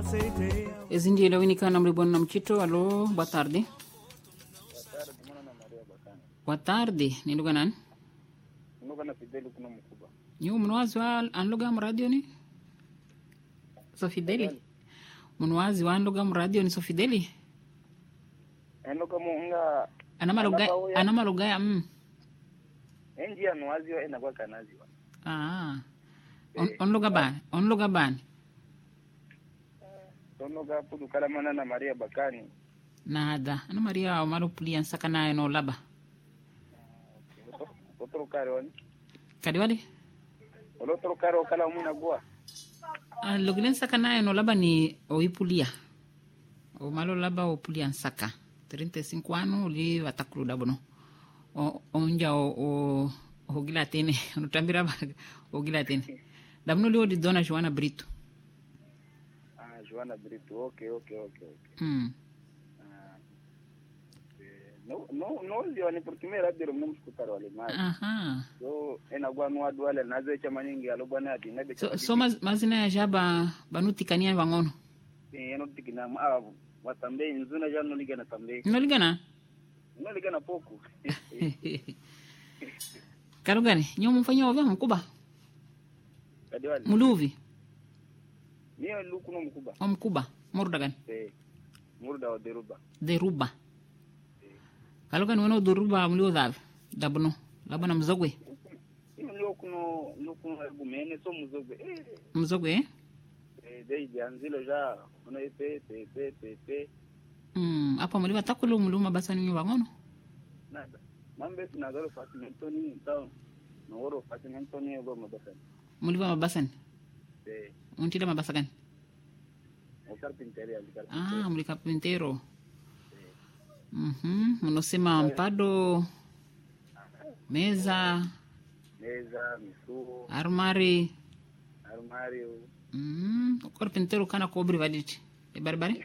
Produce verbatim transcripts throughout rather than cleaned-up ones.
Ezindiela winikana mlibona na mchito. Alô, boa tarde. Boa tarde, ni lugha nani? Lugha na Fideli kuna mkubwa. Nyo mnwazi wa anlugha mu radio ni? So Fideli. Mnwazi wa anlugha mu radio ni so Fideli? Enoka munga Anama lugha anama lugha ya mm. Enji ya nwazi wa ena kwa kanazi wa. Ah. On on lugha bani? On lugha bani? Tonoga pudu kalamana na Maria Bakani. Nada. Ana Maria o malu pulian sakana no laba. Otro caroni. Kadi wali? Otro caro kala muna gua. Ah, logilen sakana no laba ni o ipulia. O malu laba o pulian saka. treinta e cinco anos li watakuluda bono. O onja o o o gilatene, no tambira o gilatene. Dabno li o di dona Joana Brito. Joana Brito, ok, ok, ok, ok. Mm. Ah, eh, no, no, no, yo ni por primera vez no escuchar wale más. Aha. So, ena gwa no adwale nazo chama nyingi alobana ati nabe. So, so maz, mazina ya jaba banutikania wangono. Eh, eno tikina ah watambe nzuna jano liga na tambe. No ligana? No liga na poku. Karugani, nyo mfanya ovya mkuba. Kadiwali. Muluvi. Niyo lukuno mkuba. O mkuba, murda gani? Eh. Murda o deruba. Deruba. Karugani wano deruba mlio dhavi. Dabuno. Labana mzogwe. Niyo kuno lukuno argumene so mzogwe. Eh. Mzogwe eh? Eh, dei janzilo ja. Ono epe, pe, pe, pe, pe. Hmm, apa muliwa takulu muluma basani nyo wangono? Nada. Mambe tunagalo fasimento ni tao. Noro fasimento ni ego mabasani. Muliwa mabasani? Eh. Untila mabasa gani? O carpinteria, o carpintero. Ah, muli carpintero. Mhm, mnosema mpado, meza, Meza, misu, armari. armário. Mhm, o carpintero kana cobri vaditi. E barbari?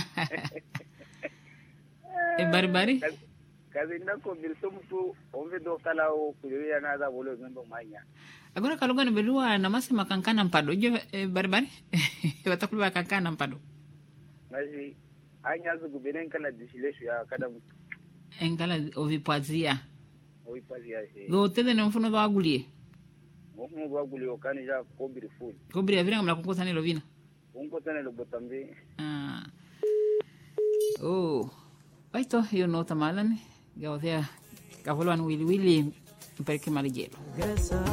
E barbari? Kazi ndako bilso mtu ombe do kala o kujuria naza bolo ngendo manya. Agora kalugani belua na masema kankana mpado. Je e barbari? Watakulu kankana mpado. Nazi anya zu gubenen kala dishileshu ya kada mtu. Engala ovipazia. Oipazi ya he. Go tede na mfuno bagulie. Mokumu baguli okani ja kobiri full. Kobri avira ngamla kukosa nilo vina. Unko tena lo botambe. Ah. Oh. Baito yo nota malani. Gaudea. Gavolwan wili wili. Perché maligero.